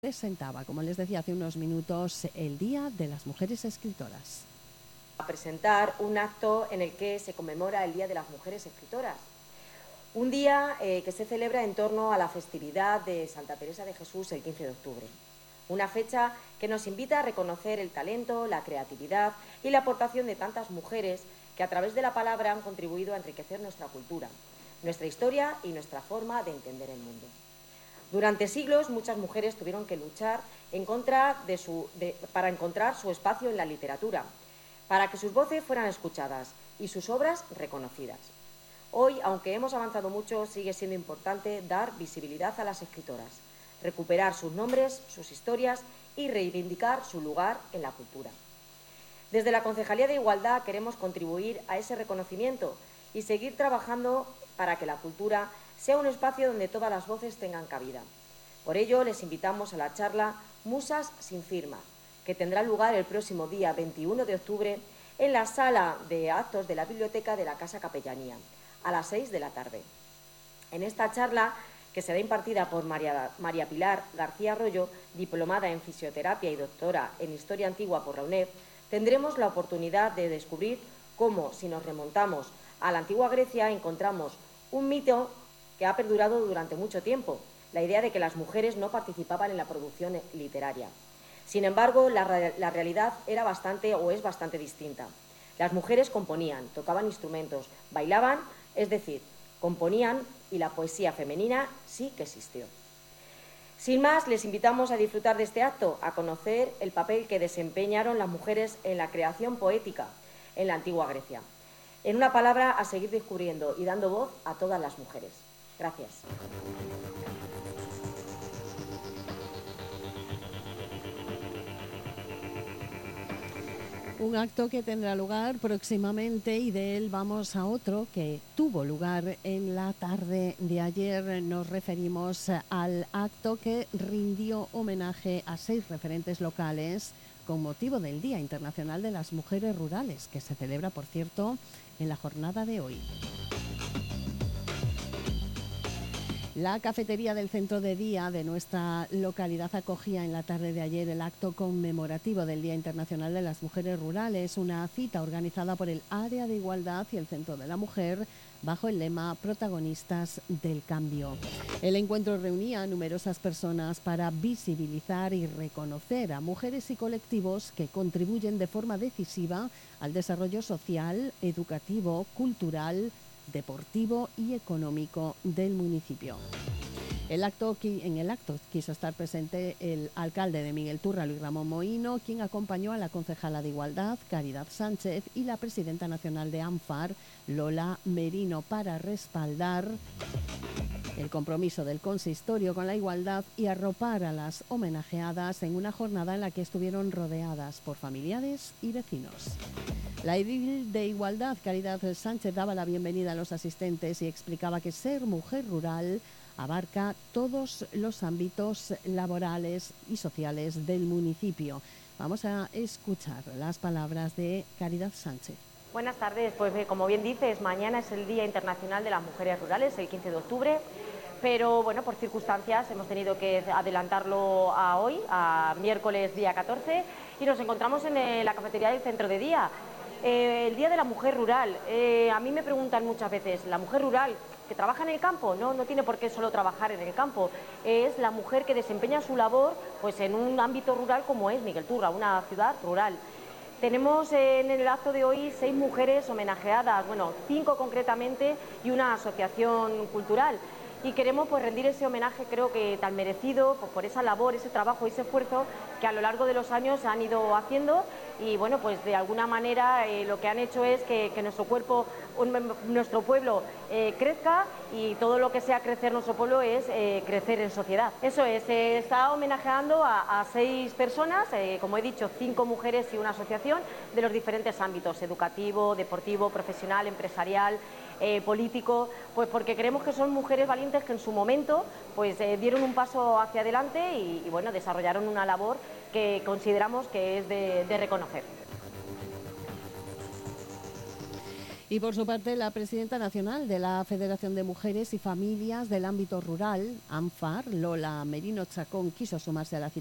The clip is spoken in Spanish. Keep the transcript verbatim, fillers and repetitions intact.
Presentaba, como les decía hace unos minutos, el Día de las Mujeres Escritoras. A presentar un acto en el que se conmemora el Día de las Mujeres Escritoras. Un día eh, que se celebra en torno a la festividad de Santa Teresa de Jesús el quince de octubre. Una fecha que nos invita a reconocer el talento, la creatividad y la aportación de tantas mujeres que a través de la palabra han contribuido a enriquecer nuestra cultura, nuestra historia y nuestra forma de entender el mundo. Durante siglos, muchas mujeres tuvieron que luchar en contra de su, de, para encontrar su espacio en la literatura, para que sus voces fueran escuchadas y sus obras reconocidas. Hoy, aunque hemos avanzado mucho, sigue siendo importante dar visibilidad a las escritoras, recuperar sus nombres, sus historias y reivindicar su lugar en la cultura. Desde la Concejalía de Igualdad queremos contribuir a ese reconocimiento y seguir trabajando para que la cultura sea un espacio donde todas las voces tengan cabida. Por ello, les invitamos a la charla Musas sin firma, que tendrá lugar el próximo día veintiuno de octubre en la sala de actos de la Biblioteca de la Casa Capellanía, a las seis de la tarde. En esta charla, que será impartida por María, María Pilar García Arroyo, diplomada en fisioterapia y doctora en Historia Antigua por la UNED, tendremos la oportunidad de descubrir cómo, si nos remontamos a la antigua Grecia, encontramos un mito que ha perdurado durante mucho tiempo, la idea de que las mujeres no participaban en la producción literaria. Sin embargo, la, la realidad era bastante o es bastante distinta. Las mujeres componían, tocaban instrumentos, bailaban, es decir, componían, y la poesía femenina sí que existió. Sin más, les invitamos a disfrutar de este acto, a conocer el papel que desempeñaron las mujeres en la creación poética en la antigua Grecia. En una palabra, a seguir descubriendo y dando voz a todas las mujeres. Gracias. Un acto que tendrá lugar próximamente y de él vamos a otro que tuvo lugar en la tarde de ayer. Nos referimos al acto que rindió homenaje a seis referentes locales con motivo del Día Internacional de las Mujeres Rurales, que se celebra, por cierto, en la jornada de hoy. La cafetería del centro de día de nuestra localidad acogía en la tarde de ayer el acto conmemorativo del Día Internacional de las Mujeres Rurales, una cita organizada por el Área de Igualdad y el Centro de la Mujer bajo el lema Protagonistas del Cambio. El encuentro reunía a numerosas personas para visibilizar y reconocer a mujeres y colectivos que contribuyen de forma decisiva al desarrollo social, educativo, cultural, deportivo y económico del municipio. El acto, en el acto quiso estar presente el alcalde de Miguel Turra, Luis Ramón Mohino, quien acompañó a la concejala de Igualdad, Caridad Sánchez, y la presidenta nacional de ANFAR, Lola Merino, para respaldar el compromiso del consistorio con la igualdad y arropar a las homenajeadas en una jornada en la que estuvieron rodeadas por familiares y vecinos. La edil de Igualdad, Caridad Sánchez, daba la bienvenida a los asistentes y explicaba que ser mujer rural abarca todos los ámbitos laborales y sociales del municipio. Vamos a escuchar las palabras de Caridad Sánchez. Buenas tardes, pues como bien dices, mañana es el Día Internacional de las Mujeres Rurales, el quince de octubre, pero bueno, por circunstancias hemos tenido que adelantarlo a hoy, a miércoles día catorce, y nos encontramos en la cafetería del centro de día. Eh, el Día de la Mujer Rural, eh, a mí me preguntan muchas veces, ¿la mujer rural que trabaja en el campo? No, no tiene por qué solo trabajar en el campo, es la mujer que desempeña su labor pues en un ámbito rural como es Miguel Turra, una ciudad rural. Tenemos en el acto de hoy seis mujeres homenajeadas, bueno, cinco concretamente y una asociación cultural. Y queremos pues rendir ese homenaje, creo que tan merecido, pues, por esa labor, ese trabajo y ese esfuerzo que a lo largo de los años han ido haciendo, y bueno, pues de alguna manera eh, lo que han hecho es que, que nuestro cuerpo, un, nuestro pueblo eh, crezca, y todo lo que sea crecer nuestro pueblo es eh, crecer en sociedad. Eso es, se está homenajeando a, a seis personas, eh, como he dicho, cinco mujeres y una asociación de los diferentes ámbitos, educativo, deportivo, profesional, empresarial, Eh, político, pues porque creemos que son mujeres valientes que en su momento pues eh, dieron un paso hacia adelante y, y bueno, desarrollaron una labor que consideramos que es de, de reconocer. Y por su parte, la presidenta nacional de la Federación de Mujeres y Familias del Ámbito Rural, ANFAR, Lola Merino Chacón, quiso sumarse a la cita